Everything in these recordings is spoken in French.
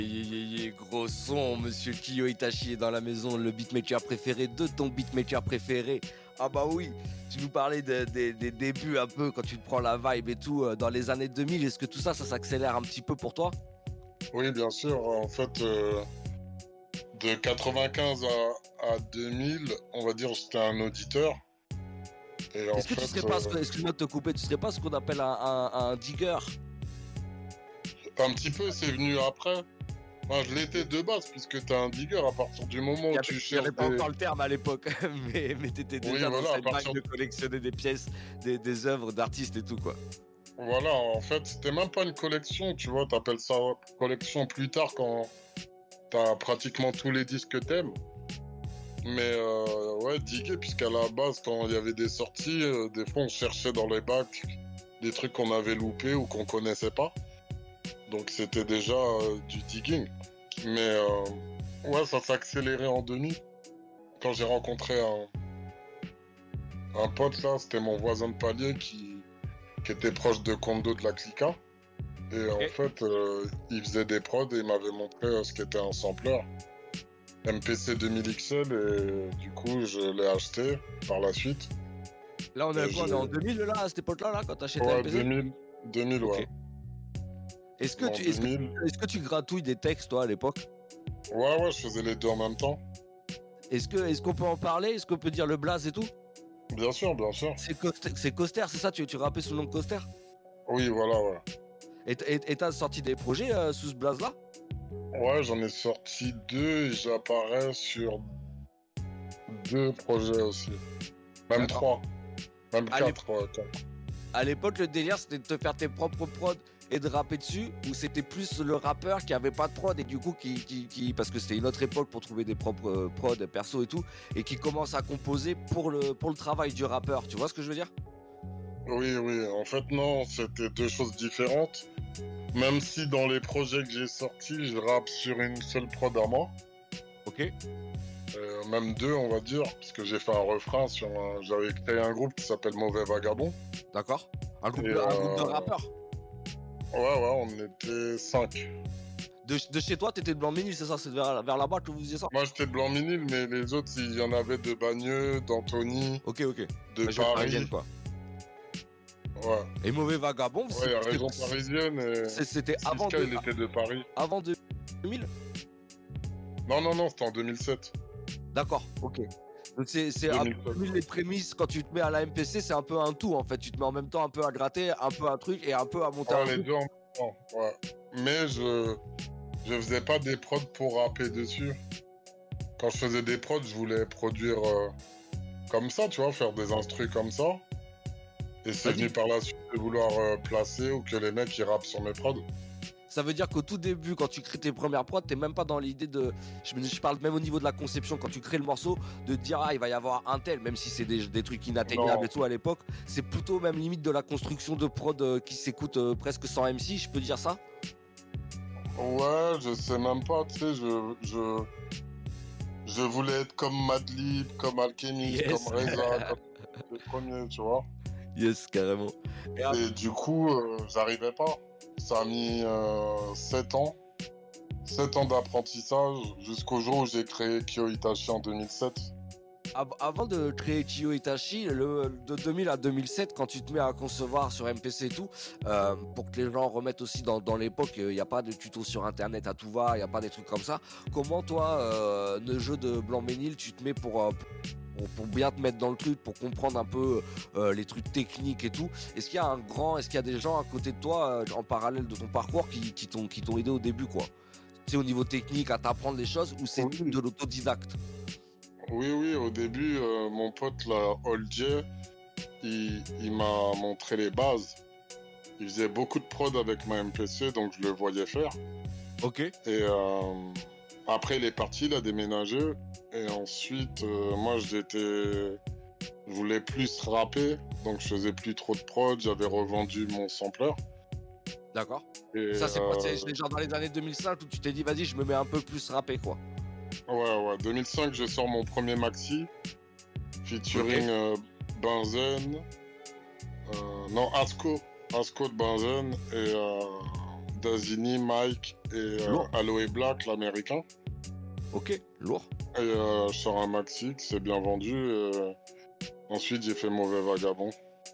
Gros son, monsieur Kiyo Itachi est dans la maison, le beatmaker préféré de ton beatmaker préféré. Ah bah oui, tu nous parlais des débuts un peu, quand tu te prends la vibe et tout, dans les années 2000, est-ce que tout ça s'accélère un petit peu pour toi? Oui, bien sûr. En fait, de 95 à 2000, on va dire, j'étais un auditeur. Et en Est-ce que tu serais pas, excuse-moi de te couper, tu serais pas ce qu'on appelle un digger? un petit peu, c'est venu après. Enfin, je l'étais de base, puisque t'es un digger à partir du moment où tu Il n'y cherches avait pas encore le terme à l'époque, mais t'étais déjà dans cette vague de collectionner des pièces, des œuvres d'artistes et tout, quoi. Voilà, en fait, c'était même pas une collection, tu vois, t'appelles ça collection plus tard quand t'as pratiquement tous les disques que t'aimes. Mais ouais, diguer, puisqu'à la base, quand il y avait des sorties, des fois on cherchait dans les bacs des trucs qu'on avait loupés ou qu'on connaissait pas. Donc c'était déjà du digging. Mais ouais, ça s'est accéléré en 2000. Quand j'ai rencontré un pote là, c'était mon voisin de palier qui était proche de Kondo de la Clica. Et en fait, il faisait des prods et il m'avait montré ce qu'était un sampler. MPC 2000 XL et du coup je l'ai acheté par la suite. Là on est quoi, on est en 2000 là, à cette époque-là, là, quand t'as acheté ouais, MPC? 2000 okay. Ouais. Est-ce que tu gratouilles des textes toi à l'époque? Ouais, je faisais les deux en même temps. Est-ce qu'on peut en parler? Est-ce qu'on peut dire le blaze et tout? Bien sûr. C'est Coster, c'est ça? Tu rappais sous le nom de Coster? Oui, voilà, ouais. Et t'as sorti des projets sous ce blaze là? Ouais, j'en ai sorti 2 et j'apparais sur 2 projets aussi. Même 3. Même 4, ouais. À l'époque, le délire, c'était de te faire tes propres prods et de rapper dessus, ou c'était plus le rappeur qui avait pas de prod et du coup parce que c'était une autre époque pour trouver des propres prods perso et tout, et qui commence à composer pour le travail du rappeur. Tu vois ce que je veux dire? Oui. En fait, non, c'était 2 choses différentes. Même si dans les projets que j'ai sortis, je rappe sur une seule prod à moi. Ok. Même 2, on va dire, parce que j'ai fait un refrain sur j'avais créé un groupe qui s'appelle Mauvais Vagabond. D'accord. Un groupe de rappeurs. Ouais, on était 5. De chez toi, t'étais de Blanc-Ménil, c'est ça? C'est vers là-bas que vous faisiez ça? Moi, j'étais de Blanc-Ménil, mais les autres, il y en avait de Bagneux, d'Antony, ok. de Paris. Quoi. Ouais. Et Mauvais Vagabond, ouais, la région parisienne. Et c'était avant il était de Paris. Avant 2000? Non, c'était en 2007. D'accord, ok. Donc c'est les prémices, quand tu te mets à la MPC, c'est un peu un tout en fait. Tu te mets en même temps un peu à gratter, un peu un truc et un peu à monter un les truc. deux en même temps, ouais. Mais je faisais pas des prods pour rapper dessus. Quand je faisais des prods, je voulais produire comme ça, tu vois, faire des instrus comme ça. Et c'est venu par la suite de vouloir placer ou que les mecs ils rappent sur mes prods. Ça veut dire qu'au tout début, quand tu crées tes premières prods, t'es même pas dans l'idée de... Je parle même au niveau de la conception, quand tu crées le morceau, de te dire, ah, il va y avoir un tel, même si c'est des trucs inatteignables et tout à l'époque. C'est plutôt même limite de la construction de prod qui s'écoute presque sans MC, je peux dire ça? Ouais, je sais même pas, tu sais, je voulais être comme Madlib, comme Alchemist, comme Reza, comme les premiers, tu vois. Yes, carrément. Et du coup, j'arrivais pas. Ça a mis 7 ans. 7 ans d'apprentissage jusqu'au jour où j'ai créé Kiyo Itachi en 2007. Avant de créer Kiyo Itachi, de 2000 à 2007, quand tu te mets à concevoir sur MPC et tout, pour que les gens remettent aussi dans l'époque, il n'y a pas de tutos sur internet à tout va, il n'y a pas des trucs comme ça. Comment toi, le jeu de Blanc-Ménil, tu te mets pour bien te mettre dans le truc, pour comprendre un peu les trucs techniques et tout? Est-ce qu'il y a des gens à côté de toi, en parallèle de ton parcours, qui t'ont aidé au début, quoi? Tu sais, au niveau technique, à t'apprendre les choses, ou c'est de l'autodidacte? Oui, au début, mon pote, là, Olje, il m'a montré les bases. Il faisait beaucoup de prod avec ma MPC, donc je le voyais faire. Ok. Et après, il est parti, il a déménagé. Et ensuite, moi, je voulais plus rapper, donc je faisais plus trop de prod, j'avais revendu mon sampler. D'accord. Et ça, c'est genre dans les années 2005 où tu t'es dit, vas-y, je me mets un peu plus rappé, quoi. Ouais. 2005, je sors mon premier maxi, featuring Benzen, Asco de Benzen et Dazini, Mike et Lourd. Aloe Black, l'américain. Ok, lourd. Et je sors un maxi qui s'est bien vendu. Ensuite, j'ai fait Mauvais Vagabond.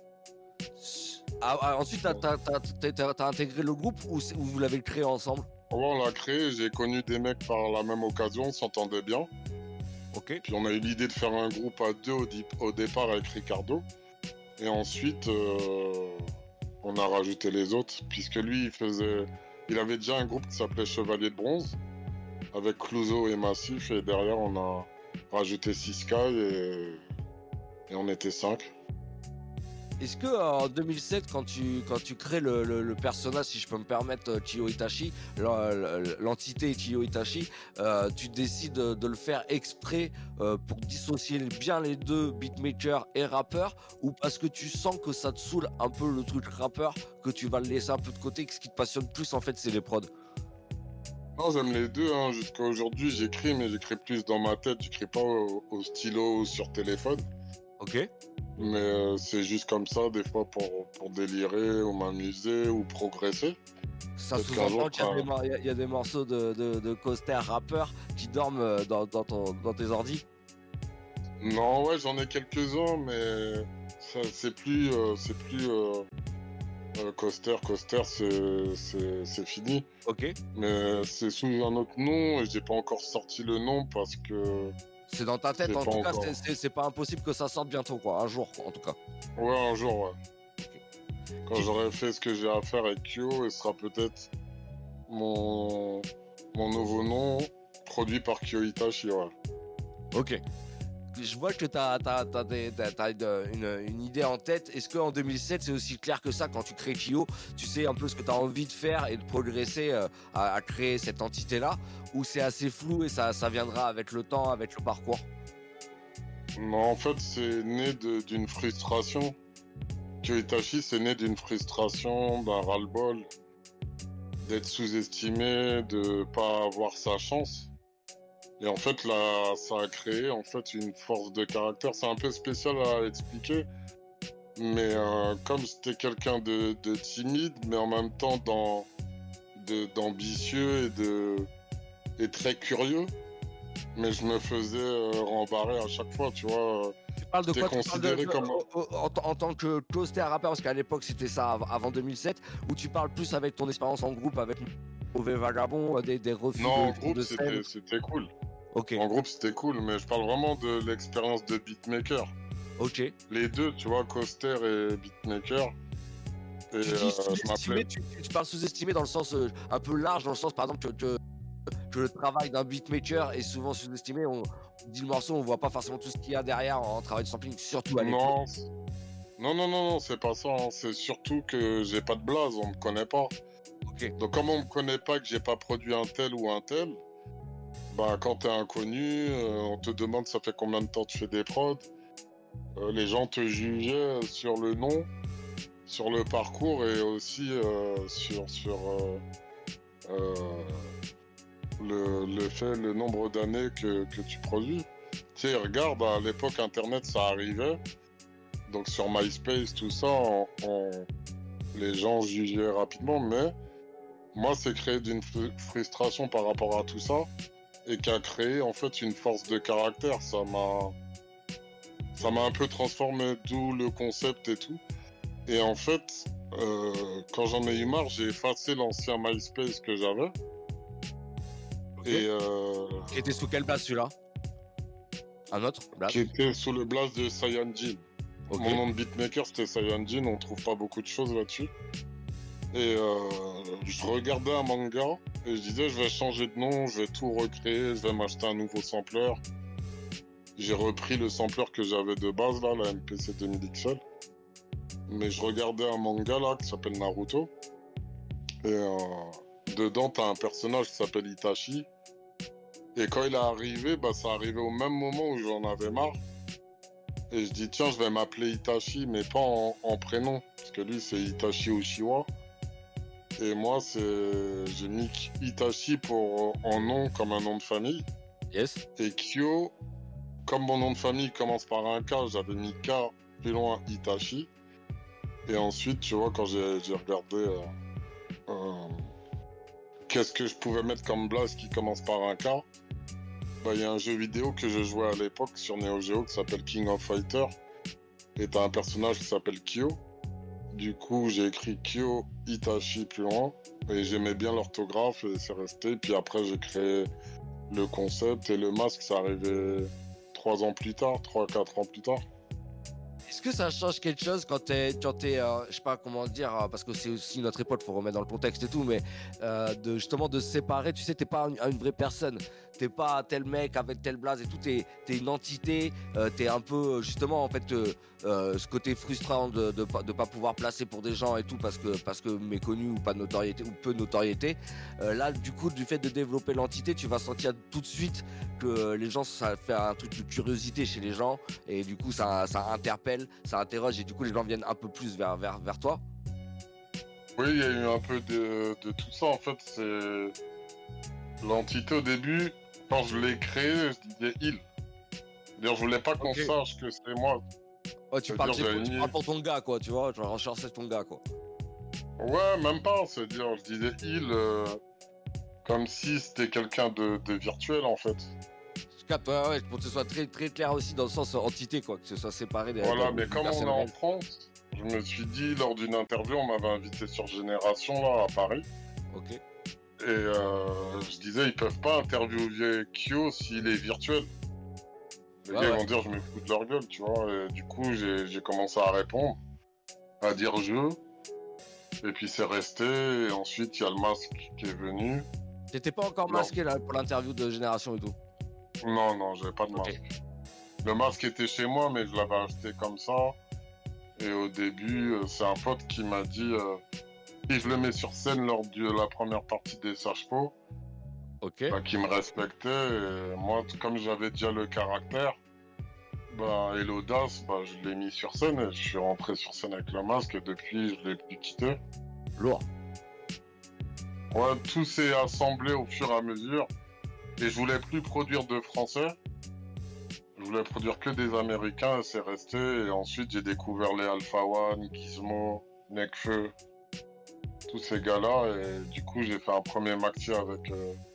Ensuite, t'as intégré le groupe ou vous l'avez créé ensemble? Ouais, on l'a créé, j'ai connu des mecs par la même occasion, on s'entendait bien. Ok. Puis on a eu l'idée de faire un groupe à deux au départ avec Ricardo. Et ensuite, on a rajouté les autres, puisque lui, il avait déjà un groupe qui s'appelait Chevalier de Bronze, avec Clouseau et Massif, et derrière, on a rajouté Siskai et on était 5. Est-ce que en 2007, quand tu crées le personnage, si je peux me permettre, Chiyo Itachi, l'entité Chiyo Itachi, tu décides de le faire exprès pour dissocier bien les deux, beatmaker et rappeur, ou parce que tu sens que ça te saoule un peu le truc rappeur, que tu vas le laisser un peu de côté, que ce qui te passionne plus en fait c'est les prods? Non, j'aime les deux, hein. Jusqu'à aujourd'hui, j'écris, mais j'écris plus dans ma tête, j'écris pas au stylo ou sur téléphone. Ok. Mais c'est juste comme ça, des fois pour délirer ou m'amuser ou progresser. Ça Peut-être qu'un sous-entend jour, qu'il y a des morceaux de coaster rappeurs qui dorment dans tes ordis. Non, ouais, j'en ai quelques-uns, mais c'est plus Coaster, c'est fini. Ok. Mais c'est sous un autre nom et j'ai pas encore sorti le nom parce que C'est dans ta tête, c'est en pas tout cas, encore. c'est pas impossible que ça sorte bientôt, quoi. Un jour, en tout cas. Ouais, un jour, ouais. Quand j'aurai fait ce que j'ai à faire avec Kyo, et ce sera peut-être mon nouveau nom, produit par Kyo Itachi, ouais. Ok. Je vois que t'as une idée en tête. Est-ce qu'en 2007, c'est aussi clair que ça, quand tu crées Kyo, tu sais un peu ce que tu as envie de faire et de progresser à créer cette entité-là, ou c'est assez flou et ça viendra avec le temps, avec le parcours? Non, en fait, c'est né d'une frustration. Kyo Itachi, c'est né d'une frustration, d'un ras-le-bol, d'être sous-estimé, de pas avoir sa chance. Et en fait, là, ça a créé en fait une force de caractère. C'est un peu spécial à expliquer, mais comme j'étais quelqu'un de timide, mais en même temps d'ambitieux et très curieux, mais je me faisais rembarrer à chaque fois, tu vois. Tu parles de J'étais quoi? Tu parles considéré comme en tant que coaster rappeur, parce qu'à l'époque c'était ça avant 2007, ou tu parles plus avec ton expérience en groupe avec Mauvais Vagabond, des refus non, en groupe, de scène? c'était cool. Ok, En groupe, c'était cool, mais je parle vraiment de l'expérience de beatmaker. ok. Les deux, tu vois, coaster et beatmaker. Et Tu dis je sous-estimé, m'appelais. tu parles sous-estimé dans le sens un peu large, dans le sens par exemple que le travail d'un beatmaker est souvent sous-estimé. On dit le morceau, on voit pas forcément tout ce qu'il y a derrière en travail de sampling, surtout à l'époque. Non, non, c'est pas ça, hein. C'est surtout que j'ai pas de blase, on me connaît pas. Ok. Donc, comme on me connaît pas, que j'ai pas produit un tel ou un tel, bah, quand t'es inconnu, on te demande ça fait combien de temps tu fais des prods. Les gens te jugeaient sur le nom, sur le parcours et aussi sur le nombre d'années que tu produis. Tu sais, regarde, à l'époque, Internet, ça arrivait. Donc sur MySpace, tout ça, les gens jugeaient rapidement. Mais moi, c'est créé d'une frustration par rapport à tout ça et qui a créé en fait une force de caractère. Ça m'a un peu transformé, d'où le concept et tout. Et en fait, quand j'en ai eu marre, j'ai effacé l'ancien MySpace que j'avais. Ok. Et Qui était sous quelle base celui-là? Un autre blague? qui était sous le blast de Cyanjin. Ok. Mon nom de beatmaker c'était Cyanjin, on trouve pas beaucoup de choses là-dessus. Et je regardais un manga et je disais je vais changer de nom, je vais tout recréer, je vais m'acheter un nouveau sampler. J'ai repris le sampler que j'avais de base là, la MPC 2000 XL. Mais je regardais un manga là qui s'appelle Naruto. Et dedans t'as un personnage qui s'appelle Itachi. Et quand il est arrivé, bah ça arrivait au même moment où j'en avais marre. Et je dis tiens je vais m'appeler Itachi mais pas en prénom. Parce que lui c'est Itachi Uchiwa. Et moi j'ai mis Itachi en nom comme un nom de famille. Yes. Et Kyo, comme mon nom de famille commence par un K, j'avais mis K plus loin Itachi. Et ensuite tu vois quand j'ai regardé qu'est-ce que je pouvais mettre comme blase qui commence par un K? Bah, il y a un jeu vidéo que je jouais à l'époque sur Neo Geo qui s'appelle King of Fighters. Et t'as un personnage qui s'appelle Kyo. Du coup, j'ai écrit Kyo Itachi plus loin. Et j'aimais bien l'orthographe et c'est resté. Puis après, j'ai créé le concept et le masque, ça arrivait 3 ans plus tard, 3-4 ans plus tard. Est-ce que ça change quelque chose quand t'es je sais pas comment dire, parce que c'est aussi notre époque, faut remettre dans le contexte et tout, mais justement de se séparer, tu sais, t'es pas une vraie personne, t'es pas tel mec avec tel blaze et tout, t'es une entité, t'es un peu justement en fait ce côté frustrant de pas pouvoir placer pour des gens et tout parce que méconnu ou pas de notoriété ou peu de notoriété. Là, du coup, du fait de développer l'entité, tu vas sentir tout de suite que les gens, ça fait un truc de curiosité chez les gens et du coup ça interpelle, ça interroge et du coup les gens viennent un peu plus vers toi. Oui, il y a eu un peu de tout ça en fait. C'est l'entité au début, quand je l'ai créé, je disais il. C'est-à-dire, je voulais pas qu'on sache que c'est moi. Ouais, tu parles pour ton gars, quoi, tu vois, genre rechercher ton gars, quoi. Ouais, même pas, c'est-à-dire, je disais il comme si c'était quelqu'un de virtuel en fait. Je capte, ouais, pour que ce soit très, très clair aussi dans le sens entité, quoi, que ce soit séparé des. Voilà, mais comme on est en France, je me suis dit, lors d'une interview, on m'avait invité sur Génération, là, à Paris. Ok. Et je disais, ils peuvent pas interviewer Kyo s'il est virtuel. Les gars vont dire, je me fous de leur gueule, tu vois. Et du coup, j'ai commencé à répondre, à dire je. Et puis c'est resté. Et ensuite, il y a le masque qui est venu. T'étais pas encore masqué là pour l'interview de Génération et tout? Non, j'avais pas de masque. Le masque était chez moi, mais je l'avais acheté comme ça. Et au début, c'est un pote qui m'a dit si je le mets sur scène lors de la première partie des Sages-Faux, qui me respectait. Et moi, comme j'avais déjà le caractère et l'audace, je l'ai mis sur scène et je suis rentré sur scène avec le masque et depuis, je l'ai plus quitté. Lourd. Ouais, tout s'est assemblé au fur et à mesure. Et je voulais plus produire de français. Je voulais produire que des américains et c'est resté. Et ensuite, j'ai découvert les Alpha One, Gizmo, Nekfeu, tous ces gars-là. Et du coup, j'ai fait un premier maxi avec.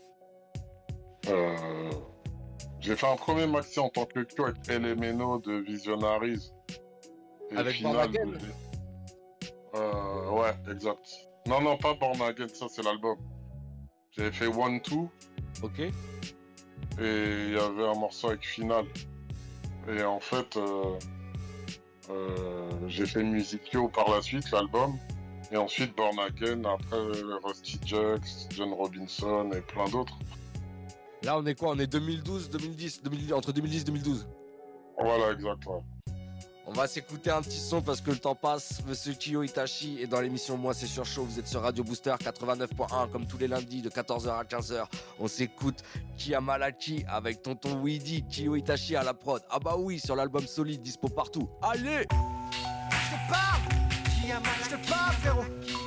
J'ai fait un premier maxi en tant que Q avec Elemeno de Visionaries. Et avec Born Again. Ouais, exact. Non, pas Born Again, ça c'est l'album. J'avais fait One Two. Ok. Et il y avait un morceau avec Final. Et en fait, j'ai fait Musicio par la suite, l'album. Et ensuite Born Again, après Rusty Jux, John Robinson et plein d'autres. Là, on est quoi? On est 2012, 2010, entre 2010 et 2012. Voilà, exact, ouais. On va s'écouter un petit son parce que le temps passe. Monsieur Kyo Itachi est dans l'émission Moi c'est sur chaud. Vous êtes sur Radio Booster 89.1 comme tous les lundis de 14h à 15h. On s'écoute Kiyamalaki avec Tonton Weedy, Kyo Itachi à la prod. Ah bah oui, sur l'album Solide, dispo partout. Allez! Je te parle, frérot.